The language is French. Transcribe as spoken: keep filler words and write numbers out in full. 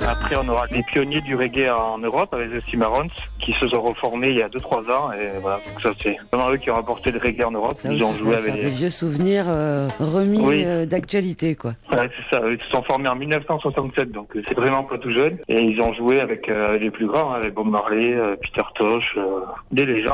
après, on aura les pionniers du reggae en Europe avec les Cimarrons qui se sont reformés il y a deux trois ans. Et voilà, donc ça c'est vraiment eux qui ont apporté le reggae en Europe. Ça Ils aussi, ont joué ça va avec faire les... des vieux souvenirs euh, remis Oui. euh, d'actualité, quoi. Ouais, c'est ça. Ils se sont formés en mille neuf cent soixante-sept, donc euh, c'est vraiment pas tout jeune. Et ils ont joué avec euh, les plus grands, hein, avec Bob Marley, euh, Peter Tosh, euh, des légendes.